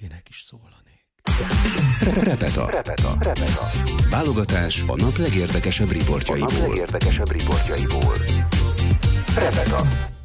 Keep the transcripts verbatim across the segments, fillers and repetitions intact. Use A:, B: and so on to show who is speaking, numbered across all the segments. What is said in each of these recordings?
A: Kinek is szólanék?
B: Repeta. Repeta. Repeta. Válogatás a nap legérdekesebb riportjaiból. A nap legérdekesebb riportjaiból. Repeta.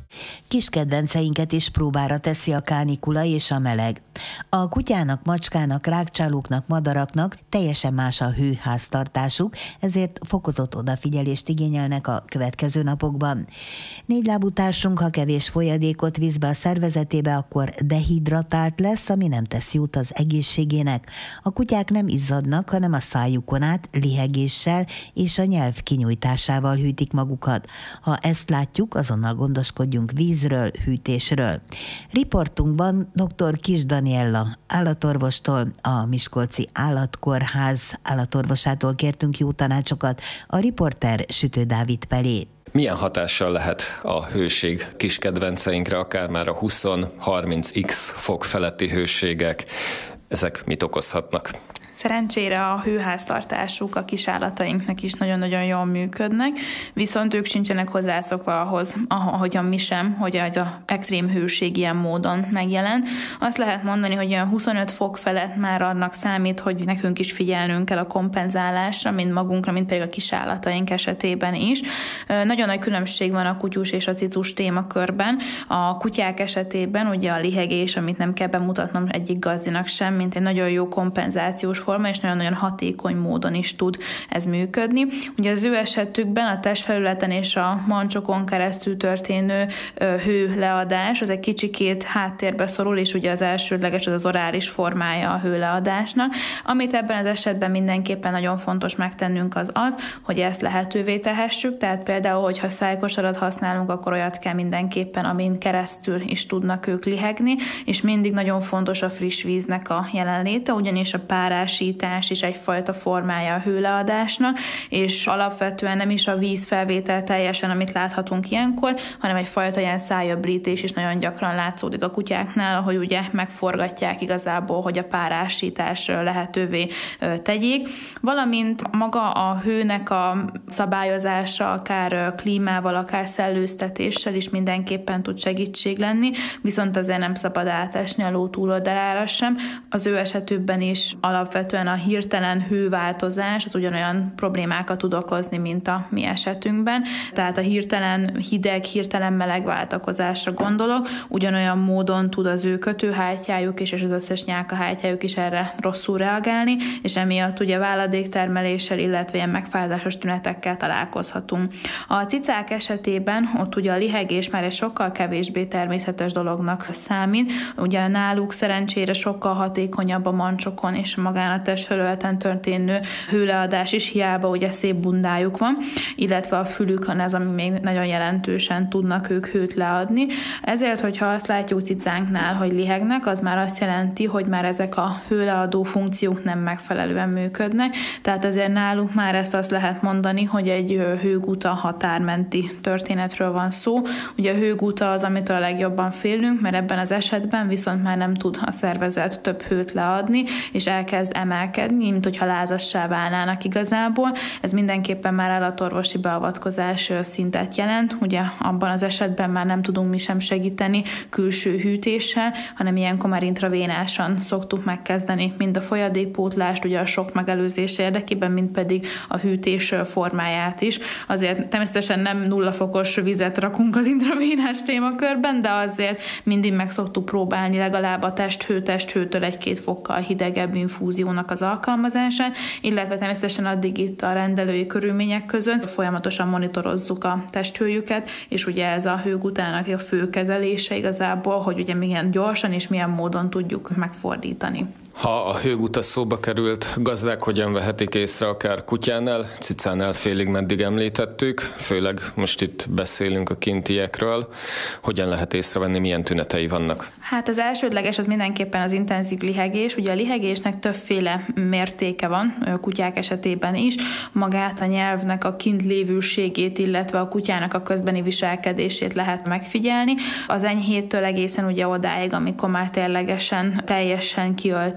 C: Kis kedvenceinket is próbára teszi a kánikula és a meleg. A kutyának, macskának, rágcsálóknak, madaraknak teljesen más a hőháztartásuk, ezért fokozott odafigyelést igényelnek a következő napokban. Négylábú társunk, ha kevés folyadékot visz be a szervezetébe, akkor dehidratált lesz, ami nem tesz jót az egészségének. A kutyák nem izzadnak, hanem a szájukon át lihegéssel és a nyelv kinyújtásával hűtik magukat. Ha ezt látjuk, azonnal gondoskodjunk vízről, hűtésről. Riportunkban dr. Kis Daniella állatorvostól, a Miskolci Állatkórház állatorvosától kértünk jó tanácsokat, a riporter Sütő Dávid Pelé.
D: Milyen hatással lehet a hőség kis kedvenceinkre, akár már a húsz-harminc x fok feletti hőségek? Ezek mit okozhatnak?
E: Szerencsére a hőháztartásuk a kisállatainknak is nagyon-nagyon jól működnek, viszont ők sincsenek hozzászokva ahhoz, ahogyan mi sem, hogy ez az extrém hőség ilyen módon megjelen. Azt lehet mondani, hogy olyan huszonöt fok felett már annak számít, hogy nekünk is figyelnünk kell a kompenzálásra, mind magunkra, mind pedig a kisállataink esetében is. Nagyon nagy különbség van a kutyus és a cicus témakörben. A kutyák esetében ugye a lihegés, amit nem kell bemutatnom egyik gazdinak sem, mint egy nagyon jó kompenzációs forma, és nagyon-nagyon hatékony módon is tud ez működni. Ugye az ő esetükben a testfelületen és a mancsokon keresztül történő hőleadás, az egy kicsikét háttérbe szorul, és ugye az elsődleges, az az orális formája a hőleadásnak. Amit ebben az esetben mindenképpen nagyon fontos megtennünk az az, hogy ezt lehetővé tehessük, tehát például, hogyha szájkosarat használunk, akkor olyat kell mindenképpen, amin keresztül is tudnak ők lihegni, és mindig nagyon fontos a friss víznek a jelenléte, ugyanis a párás is egyfajta formája a hőleadásnak, és alapvetően nem is a vízfelvétel teljesen, amit láthatunk ilyenkor, hanem egyfajta ilyen szájöblítés is nagyon gyakran látszódik a kutyáknál, ahogy ugye megforgatják igazából, hogy a párásítás lehetővé tegyék. Valamint maga a hőnek a szabályozása, akár klímával, akár szellőztetéssel is mindenképpen tud segítség lenni, viszont azért nem szabad átesni a ló túloldalára sem. Az ő esetükben is alapvetően a hirtelen hőváltozás az ugyanolyan problémákat tud okozni, mint a mi esetünkben. Tehát a hirtelen hideg, hirtelen meleg váltakozásra gondolok, ugyanolyan módon tud az ő kötőhártyájuk és az összes nyálkahártyájuk is erre rosszul reagálni, és emiatt ugye váladéktermeléssel, illetve ilyen megfázásos tünetekkel találkozhatunk. A cicák esetében ott ugye a lihegés már egy sokkal kevésbé természetes dolognak számít, ugye náluk szerencsére sokkal hatékonyabb a mancsokon és magán a testfelületen történő hőleadás is, hiába ugye szép bundájuk van, illetve a fülükön ez, ami még nagyon jelentősen tudnak ők hőt leadni. Ezért, hogyha azt látjuk cicánknál, hogy lihegnek, az már azt jelenti, hogy már ezek a hőleadó funkciók nem megfelelően működnek, tehát ezért náluk már ezt azt lehet mondani, hogy egy hőguta határmenti történetről van szó. Ugye a hőguta az, amitől a legjobban félünk, mert ebben az esetben viszont már nem tud a szervezet több hőt leadni, és elkezd emelkedni, mint hogyha lázassá válnának igazából. Ez mindenképpen már állatorvosi beavatkozás szintet jelent. Ugye abban az esetben már nem tudunk mi sem segíteni külső hűtéssel, hanem ilyenkor már intravénásan szoktuk megkezdeni mind a folyadékpótlást, ugye a sok megelőzés érdekében, mind pedig a hűtés formáját is. Azért természetesen nem nulla fokos vizet rakunk az intravénás témakörben, de azért mindig meg szoktuk próbálni legalább a testhő, testhőtől egy-két fokkal hidegebb infúziónak az alkalmazását, illetve természetesen addig itt a rendelői körülmények között folyamatosan monitorozzuk a testhőjüket, és ugye ez a hőgutának a fő kezelése igazából, hogy ugye milyen gyorsan és milyen módon tudjuk megfordítani.
D: Ha a hőguta szóba került, gazdák hogyan vehetik észre akár kutyánál, cicánál félig meddig említettük, főleg most itt beszélünk a kintiekről, hogyan lehet észrevenni, milyen tünetei vannak?
E: Hát az elsődleges az mindenképpen az intenzív lihegés. Ugye a lihegésnek többféle mértéke van, kutyák esetében is, magát a nyelvnek a kint lévőségét, illetve a kutyának a közbeni viselkedését lehet megfigyelni. Az enyhétől egészen ugye odáig, amikor már ténylegesen teljesen kiölti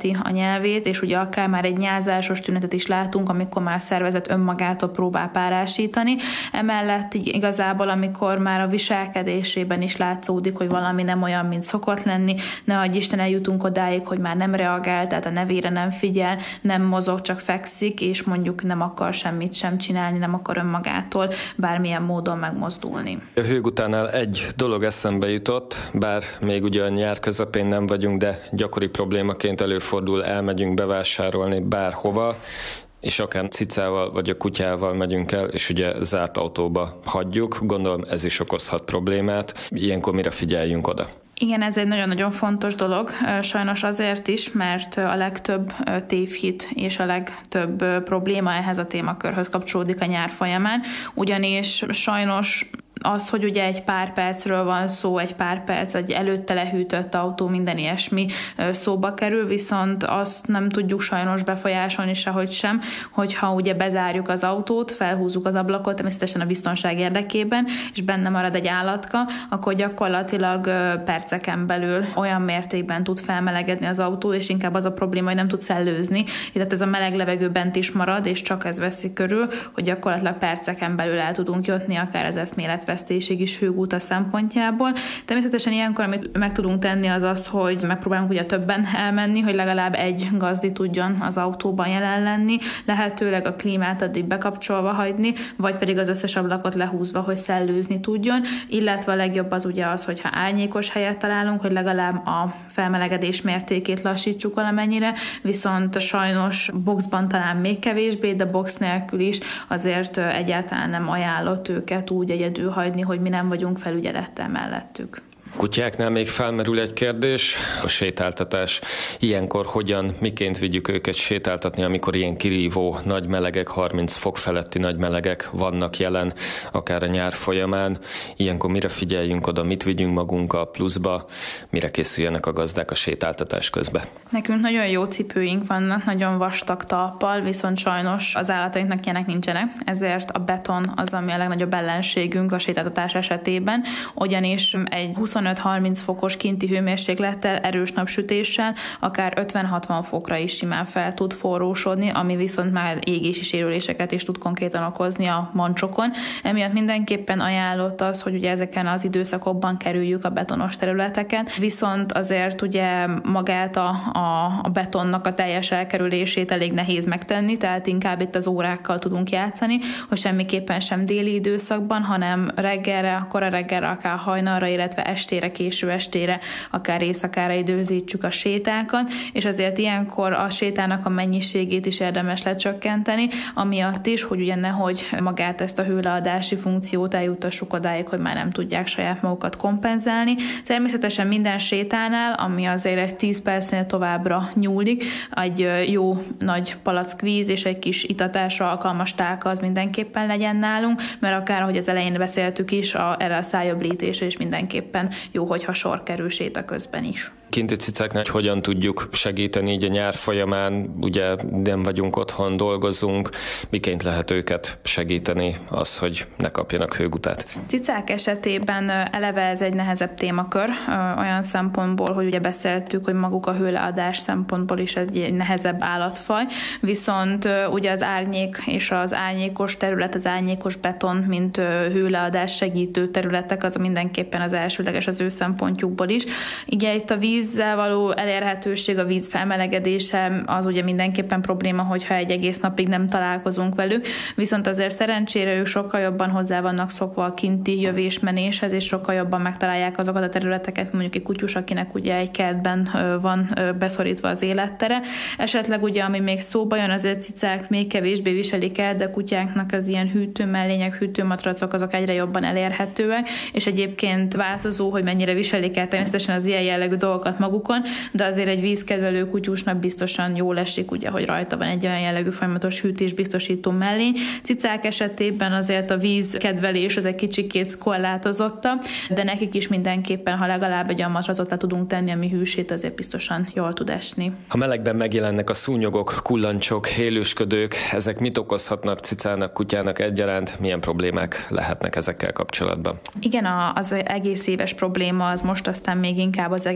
E: felejti a nyelvét, és ugye akár már egy nyázásos tünetet is látunk, amikor már a szervezet önmagától próbál párásítani. Emellett igazából, amikor már a viselkedésében is látszódik, hogy valami nem olyan, mint szokott lenni, ne adj Isten, eljutunk odáig, hogy már nem reagál, tehát a nevére nem figyel, nem mozog, csak fekszik, és mondjuk nem akar semmit sem csinálni, nem akar önmagától bármilyen módon megmozdulni.
D: A hőgutánál egy dolog eszembe jutott, bár még ugye a nyár közepén nem vagyunk, de gyakori problémaként előfordul, elmegyünk bevásárolni bárhova, és akár cicával vagy a kutyával megyünk el, és ugye zárt autóba hagyjuk. Gondolom ez is okozhat problémát. Ilyenkor mire figyeljünk oda?
E: Igen, ez egy nagyon-nagyon fontos dolog, sajnos azért is, mert a legtöbb tévhit és a legtöbb probléma ehhez a témakörhöz kapcsolódik a nyár folyamán, ugyanis sajnos az, hogy ugye egy pár percről van szó, egy pár perc, egy előtte lehűtött autó, minden ilyesmi szóba kerül, viszont azt nem tudjuk sajnos befolyásolni sehogy sem, hogyha ugye bezárjuk az autót, felhúzzuk az ablakot, természetesen a biztonság érdekében, és benne marad egy állatka, akkor gyakorlatilag perceken belül olyan mértékben tud felmelegedni az autó, és inkább az a probléma, hogy nem tud szellőzni, tehát ez a meleg levegő bent is marad, és csak ez veszi körül, hogy gyakorlatilag perceken belül el tudunk jutni, akár az eszmélet vesztéség is hőgúta szempontjából. Természetesen ilyenkor, amit meg tudunk tenni, az az, hogy megpróbálunk ugye többen elmenni, hogy legalább egy gazdi tudjon az autóban jelen lenni, lehetőleg a klímát addig bekapcsolva hagyni, vagy pedig az összes ablakot lehúzva, hogy szellőzni tudjon, illetve a legjobb az ugye az, hogyha árnyékos helyet találunk, hogy legalább a felmelegedés mértékét lassítsuk valamennyire, viszont sajnos boxban talán még kevésbé, de box nélkül is azért egyáltalán nem ajánlott őket úgy egyedül hagyni, hogy mi nem vagyunk felügyelettel mellettük.
D: Kutyáknál még felmerül egy kérdés, a sétáltatás. Ilyenkor hogyan, miként vigyük őket sétáltatni, amikor ilyen kirívó nagy melegek, harminc fok feletti nagy melegek vannak jelen, akár a nyár folyamán. Ilyenkor mire figyeljünk oda, mit vigyünk magunkkal pluszba, mire készüljenek a gazdák a sétáltatás közben?
E: Nekünk nagyon jó cipőink vannak, nagyon vastag talppal, viszont sajnos az állatainknak ilyenek nincsenek, ezért a beton az, ami a legnagyobb ellenségünk a sétáltatás esetében, ugyanis egy huszonöt-harminc fokos kinti hőmérséklettel, erős napsütéssel, akár ötven-hatvan fokra is simán fel tud forrósodni, ami viszont már égési sérüléseket is tud konkrétan okozni a mancsokon. Emiatt mindenképpen ajánlott az, hogy ugye ezeken az időszakokban kerüljük a betonos területeket, viszont azért ugye magát a, a, a betonnak a teljes elkerülését elég nehéz megtenni, tehát inkább itt az órákkal tudunk játszani, hogy semmiképpen sem déli időszakban, hanem reggelre, kora reggelre, akár hajnalra, illetve estére, késő estére, akár éjszakára időzítsük a sétákat, és azért ilyenkor a sétának a mennyiségét is érdemes lecsökkenteni, amiatt is, hogy ugye nehogy magát ezt a hőleadási funkciót eljutassuk odáig, hogy már nem tudják saját magukat kompenzálni. Természetesen minden sétánál, ami azért egy tíz percnél továbbra nyúlik, egy jó nagy palack víz és egy kis itatásra alkalmas tálka az mindenképpen legyen nálunk, mert akár, ahogy az elején beszéltük is, a, erre a szájöblítésre is mindenképpen jó, hogyha sor kerül séta közben is.
D: Kinti cicáknál hogyan tudjuk segíteni így a nyár folyamán, ugye nem vagyunk otthon, dolgozunk, miként lehet őket segíteni az, hogy ne kapjanak hőgutát?
E: Cicák esetében eleve ez egy nehezebb témakör, olyan szempontból, hogy ugye beszéltük, hogy maguk a hőleadás szempontból is egy nehezebb állatfaj, viszont ugye az árnyék és az árnyékos terület, az árnyékos beton, mint hőleadás segítő területek, az mindenképpen az elsődleges az ő szempontjukból is. Ugye itt a vízzel való elérhetőség, a víz felmelegedése az ugye mindenképpen probléma, hogyha egy egész napig nem találkozunk velük, viszont azért szerencsére ők sokkal jobban hozzá vannak szokva a kinti jövésmenéshez, és sokkal jobban megtalálják azokat a területeket, mondjuk egy kutyus, akinek ugye egy kertben van beszorítva az élettere. Esetleg ugye, ami még szóba jön, azért cicák még kevésbé viselik el, de kutyáknak az ilyen hűtőmellények, hűtőmatracok azok egyre jobban elérhetőek, és egyébként változó, hogy mennyire viselik el természetesen az ilyen jellegű dolgokat magukon, de azért egy vízkedvelő kutyusnak biztosan jól esik, ugye, hogy rajta van egy olyan jellegű folyamatos hűtés biztosító mellény. Cicák esetében azért a vízkedvelés az egy kicsikét korlátozottabb, de nekik is mindenképpen, ha legalább egy olyan matracot le tudunk tenni, ami hűsít, azért biztosan jól tud esni.
D: Ha melegben megjelennek a szúnyogok, kullancsok, élősködők, ezek mit okozhatnak cicának, kutyának egyaránt? Milyen problémák lehetnek ezekkel kapcsolatban?
E: Igen, az egész éves probléma az most aztán még inkább az egekben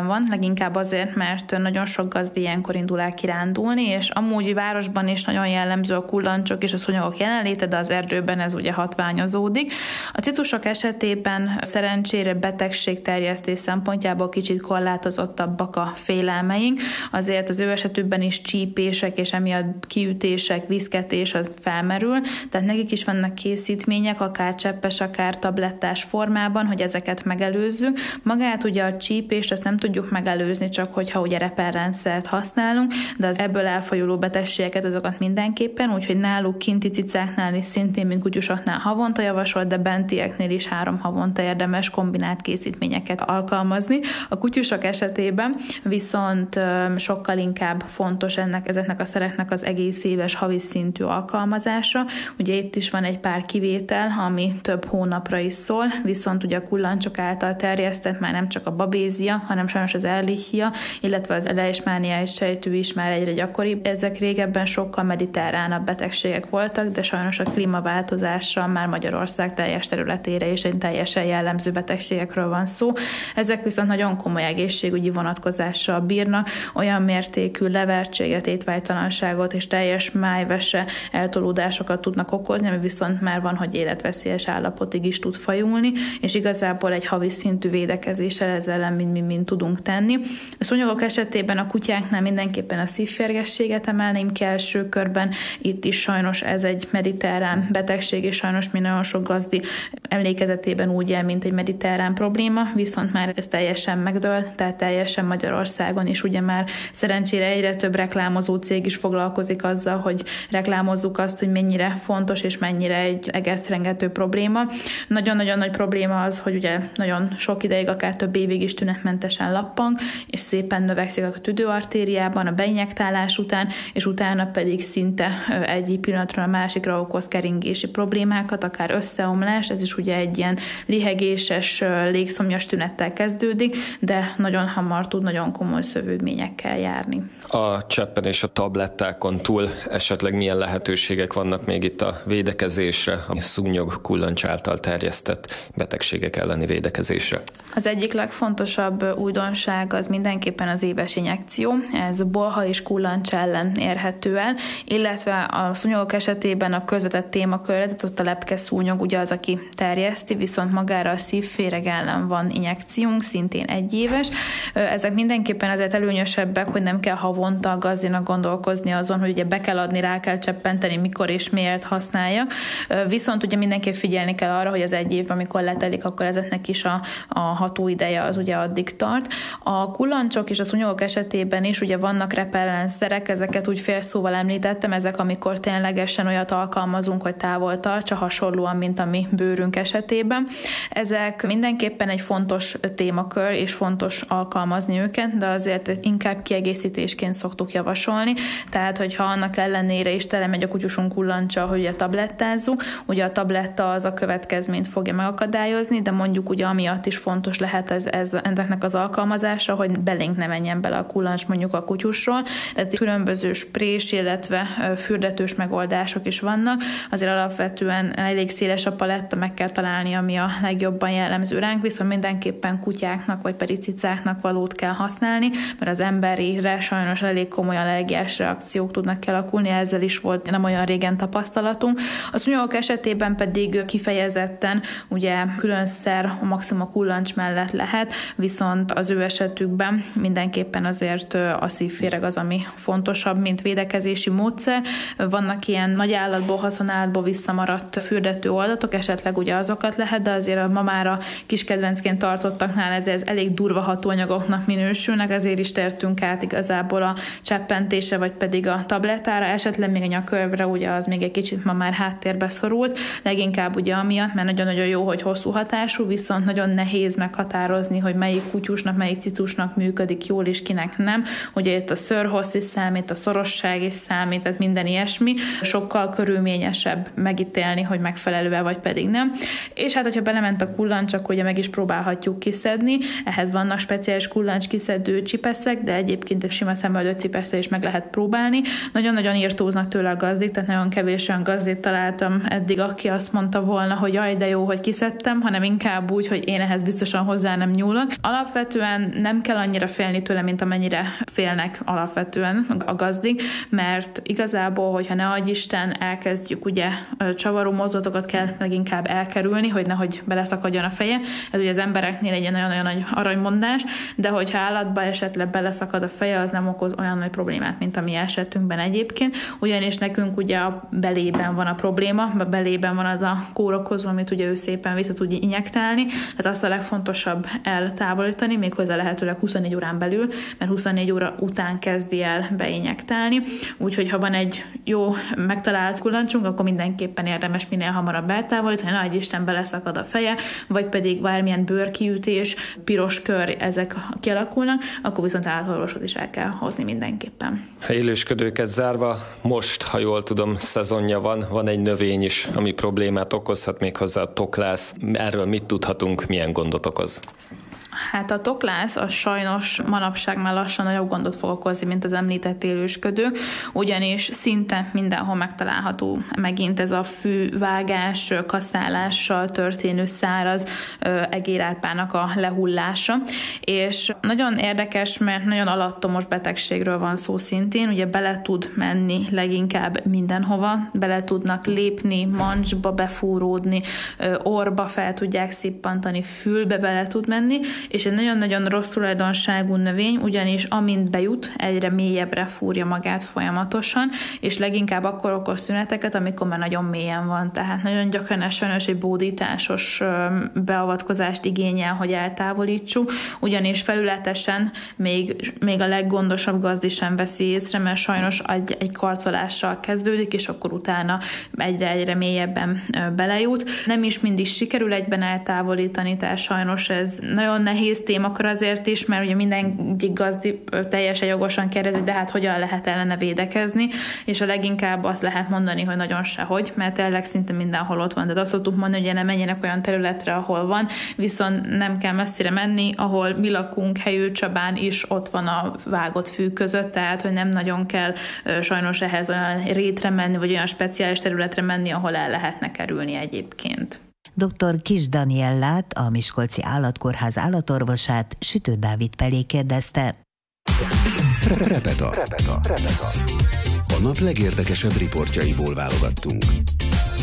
E: van, leginkább azért, mert nagyon sok gazdi ilyenkor indul el kirándulni, és amúgy városban is nagyon jellemző a kullancsok és a szúnyogok jelenléte, de az erdőben ez ugye hatványozódik. A cicusok esetében szerencsére betegségterjesztés szempontjából kicsit korlátozottabbak a félelmeink, azért az ő esetükben is csípések és emiatt kiütések, viszketés az felmerül, tehát nekik is vannak készítmények, akár cseppes, akár tablettás formában, hogy ezeket megelőzzük. Magát ugye a csípést azt nem tudjuk megelőzni, csak hogyha ugye repellrendszert használunk, de az ebből elfajuló betegségeket azokat mindenképpen, úgyhogy náluk kinti cicáknál is szintén, mint kutyusoknál havonta javasolt, de bentieknél is három havonta érdemes kombinált készítményeket alkalmazni. A kutyusok esetében viszont sokkal inkább fontos ennek, ezeknek a szereknek az egész éves havi szintű alkalmazása. Ugye itt is van egy pár kivétel, ami több hónapra is szól, viszont ugye a kullancsok által terjesztett már nem csak a babézia, hanem sajnos az ehrlichia, illetve az leishmániás sejtű is már egyre gyakoribb. Ezek régebben sokkal mediterránabb betegségek voltak, de sajnos a klímaváltozással már Magyarország teljes területére és egy teljesen jellemző betegségekről van szó. Ezek viszont nagyon komoly egészségügyi vonatkozással bírnak, olyan mértékű levertséget, étvágytalanságot és teljes májvese eltolódásokat tudnak okozni, ami viszont már van, hogy életveszélyes állapotig is tud fajulni, és igazából egy havi szintű védekezéssel ezzel mind-mind tudunk tenni. A szúnyogok esetében a kutyáknál mindenképpen a szívférgességet emelném ki első körben. Itt is sajnos ez egy mediterrán betegség, és sajnos mi nagyon sok gazdi emlékezetében úgy él, mint egy mediterrán probléma, viszont már ez teljesen megdőlt, tehát teljesen Magyarországon is ugye már szerencsére egyre több reklámozó cég is foglalkozik azzal, hogy reklámozzuk azt, hogy mennyire fontos és mennyire egy egetrengető probléma. Nagyon-nagyon nagy probléma az, hogy ugye nagyon sok ideig, akár több évig is tünetmentesen lappang, és szépen növekszik a tüdőartériában a beinjektálás után, és utána pedig szinte egy pillanatról a másikra okoz keringési problémákat, akár összeomlás, ez is ugye egy ilyen lihegéses, légszomjas tünettel kezdődik, de nagyon hamar tud nagyon komoly szövődményekkel járni.
D: A cseppen és a tablettákon túl esetleg milyen lehetőségek vannak még itt a védekezésre, a szúnyog kullancs által terjesztett betegségek elleni védekezésre?
E: Az egyik legfontosabb újdonság az mindenképpen az éves injekció. Ez bolha és kullancs ellen érhető el, illetve a szúnyogok esetében a közvetett témakörre, tehát ott a lepke szúnyog ugye az, aki terjeszti, viszont magára a szívféreg ellen van injekciónk, szintén egyéves. Ezek mindenképpen azért előnyösebbek, hogy nem kell havonta a gazdinak gondolkozni azon, hogy ugye be kell adni, rá kell cseppenteni, mikor és miért használjak. Viszont ugye mindenképp figyelni kell arra, hogy az egy évben, amikor letelik, akkor ezeknek is a, a hatóideje az ugye addig tart. A kullancsok és a szúnyogok esetében is ugye vannak repellenszerek, ezeket úgy félszóval említettem, ezek amikor ténylegesen olyat alkalmazunk, hogy távol tartsa, hasonlóan, mint a mi bőrünk esetében. Ezek mindenképpen egy fontos témakör, és fontos alkalmazni őket, de azért inkább kiegészítésként szoktuk javasolni. Tehát, hogyha annak ellenére is telemegy a kutyusunk kullancsa, hogy a tablettázunk, ugye a tabletta az a következményt fogja megakadályozni, de mondjuk ugye amiatt is fontos lehet ez, ez ennek az alkalmazása, hogy belénk ne menjen bele a kullancs mondjuk a kutyusról. Tehát különböző sprés, illetve fürdetős megoldások is vannak. Azért alapvetően elég széles a paletta, meg kell találni, ami a legjobban jellemző ránk, viszont mindenképpen kutyáknak vagy pedig cicáknak valót kell használni, mert az emberire sajnos elég komoly allergiás reakciók tudnak kialakulni, ezzel is volt nem olyan régen tapasztalatunk. A szúnyogok esetében pedig kifejezetten ugye külön szer maximum a kullancs mellett lehet, viszont az ő esetükben mindenképpen azért a szívféreg az, ami fontosabb, mint védekezési módszer. Vannak ilyen nagy állatból, haszonállatból visszamaradt fürdető oldatok, esetleg ugye azokat lehet, de azért a mamára kis kedvencként tartottaknál ez, ez elég durva hatóanyagoknak minősülnek, ezért is tértünk át igazából a cseppentése, vagy pedig a tablettára, esetleg még a nyakörvre, ugye az még egy kicsit ma már háttérbe szorult, leginkább ugye amiatt, mert nagyon-nagyon jó, hogy hosszú hatású, viszont nagyon nehéz meghatározni, hogy melyik kutyusnak, melyik cicusnak működik jól, és kinek nem. Ugye itt a szőrhossz is számít, a szorosság is számít, tehát minden ilyesmi. Sokkal körülményesebb megítélni, hogy megfelelő-e, vagy pedig nem. És hát, hogyha belement a kullancs, akkor ugye meg is próbálhatjuk kiszedni. Ehhez vannak speciális kullancs kiszedő csipeszek, de egyébként egy sima szemöldő cipesszel is meg lehet próbálni. Nagyon-nagyon írtóznak tőle a gazdik, tehát nagyon kevés olyan gazdit találtam eddig, aki azt mondta volna, hogy jaj, de jó, hogy kiszedtem, hanem inkább úgy, hogy én ehhez biztosan hozzá nem nyúlok. Alapvetően alapvetően nem kell annyira félni tőle, mint amennyire félnek alapvetően a gazdik, mert igazából, hogyha ne adj Isten, elkezdjük ugye csavaró mozdulatokat kell leginkább elkerülni, hogy nehogy beleszakadjon a feje. Ez ugye az embereknél egy nagyon-nagyon nagy aranymondás, de hogyha állatba esetleg beleszakad a feje, az nem okoz olyan nagy problémát, mint a mi esetünkben egyébként, ugyanis nekünk ugye a belében van a probléma, a belében van az a kórokozó, amit ugye ő szépen vissza tudja injektálni, tehát azt a legfontosabb eltávolítani, méghozzá lehetőleg huszonnégy órán belül, mert huszonnégy óra után kezdi el beinjektálni, úgyhogy ha van egy jó megtalált kullancsunk, akkor mindenképpen érdemes minél hamarabb eltávolítani, nagy Isten beleszakad a feje, vagy pedig bármilyen bőrkiütés, piros kör, ezek kialakulnak, akkor viszont állatorvosot is el kell hozni mindenképpen.
D: Ha élősködőket zárva, most, ha jól tudom, szezonja van, van egy növény is, ami problémát okozhat, méghozzá a toklász. Erről mit tudhatunk, milyen gondot okoz?
E: Hát a toklász az sajnos manapság már lassan nagyobb gondot fog okozni, mint az említett élősködők, ugyanis szinte mindenhol megtalálható megint ez a fűvágás, kaszálással történő száraz egérárpának a lehullása, és nagyon érdekes, mert nagyon alattomos betegségről van szó szintén, ugye bele tud menni leginkább mindenhova, bele tudnak lépni, mancsba befúródni, orba fel tudják szippantani, fülbe bele tud menni, és egy nagyon-nagyon rossz tulajdonságú növény, ugyanis amint bejut, egyre mélyebbre fúrja magát folyamatosan, és leginkább akkor okoz tüneteket, amikor már nagyon mélyen van. Tehát nagyon gyakran sajnos egy bódításos beavatkozást igényel, hogy eltávolítsuk, ugyanis felületesen még, még a leggondosabb gazdi sem veszi észre, mert sajnos egy, egy karcolással kezdődik, és akkor utána egyre-egyre mélyebben belejut. Nem is mindig sikerül egyben eltávolítani, tehát sajnos ez nagyon nehéz témakör azért is, mert ugye mindenki gazdi teljesen jogosan kérdezi, hogy de hát hogyan lehet ellene védekezni, és a leginkább azt lehet mondani, hogy nagyon sehogy, mert tényleg szinte mindenhol ott van. De azt szoktuk mondani, hogy ne menjenek olyan területre, ahol van, viszont nem kell messzire menni, ahol mi lakunk, Helyőcsabán is ott van a vágott fű között, tehát hogy nem nagyon kell sajnos ehhez olyan rétre menni, vagy olyan speciális területre menni, ahol el lehetne kerülni egyébként.
C: doktor Kiss Daniellát, a Miskolci Állatkórház állatorvosát Sütő Dávid Pelé kérdezte.
B: Repeta. Repeta. A nap legérdekesebb riportjaiból válogattunk.